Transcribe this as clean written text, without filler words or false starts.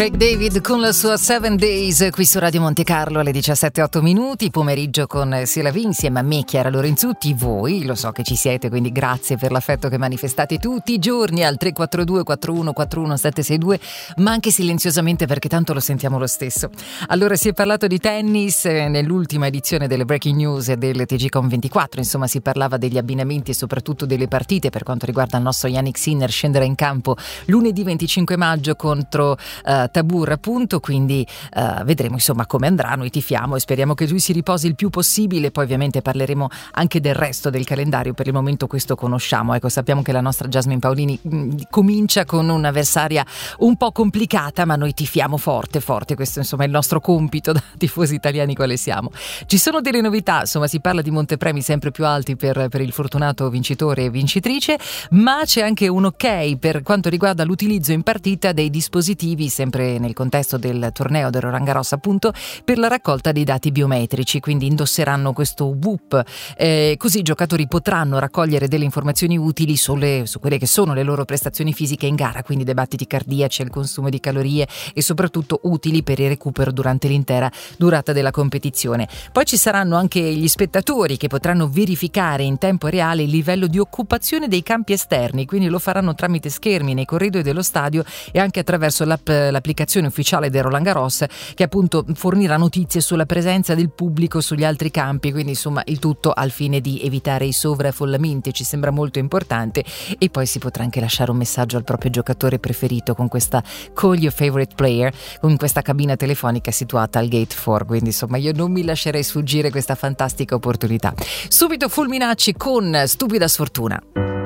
Craig David con la sua 7 Days qui su Radio Monte Carlo alle 17:08, pomeriggio con Silavi insieme a me, Chiara Lorenzutti. Voi lo so che ci siete, quindi grazie per l'affetto che manifestate tutti i giorni al 342 4141 762, ma anche silenziosamente perché tanto lo sentiamo lo stesso. Allora, si è parlato di tennis nell'ultima edizione delle Breaking News del TGCOM 24, insomma si parlava degli abbinamenti e soprattutto delle partite per quanto riguarda il nostro Jannik Sinner. Scenderà in campo lunedì 25 maggio contro Tabur, appunto, quindi vedremo insomma come andrà. Noi tifiamo e speriamo che lui si riposi il più possibile, poi ovviamente parleremo anche del resto del calendario. Per il momento questo conosciamo, ecco, sappiamo che la nostra Jasmine Paolini comincia con un'avversaria un po' complicata, ma noi tifiamo forte, questo insomma è il nostro compito da tifosi italiani quale siamo. Ci sono delle novità, insomma si parla di montepremi sempre più alti per il fortunato vincitore e vincitrice, ma c'è anche un ok per quanto riguarda l'utilizzo in partita dei dispositivi, sempre nel contesto del torneo del Roland Garros, appunto, per la raccolta dei dati biometrici, quindi indosseranno questo WUP, così i giocatori potranno raccogliere delle informazioni utili su quelle che sono le loro prestazioni fisiche in gara, quindi dei battiti cardiaci, il consumo di calorie e soprattutto utili per il recupero durante l'intera durata della competizione. Poi ci saranno anche gli spettatori che potranno verificare in tempo reale il livello di occupazione dei campi esterni, quindi lo faranno tramite schermi nei corridoi dello stadio e anche attraverso l'applicazione ufficiale del Roland Garros, che appunto fornirà notizie sulla presenza del pubblico sugli altri campi, quindi insomma il tutto al fine di evitare i sovraffollamenti, ci sembra molto importante. E poi si potrà anche lasciare un messaggio al proprio giocatore preferito con questa Call Your Favorite Player, con questa cabina telefonica situata al Gate 4, quindi insomma io non mi lascerei sfuggire questa fantastica opportunità. Subito Fulminacci con Stupida Sfortuna.